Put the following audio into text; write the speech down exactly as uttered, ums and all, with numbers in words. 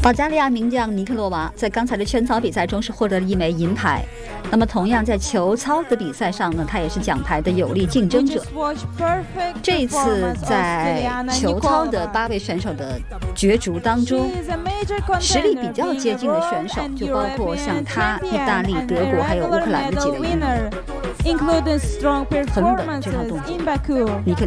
保加利亚名将尼克洛娃在刚才的圈操比赛中是获得了一枚银牌。那么，同样在球操的比赛上呢，他也是奖牌的有力竞争者。这一次在球操的八位选手的角逐当中，实力比较接近的选手就包括像他、意大利、德国还有乌克兰的几位运动员。横的这套动作，尼克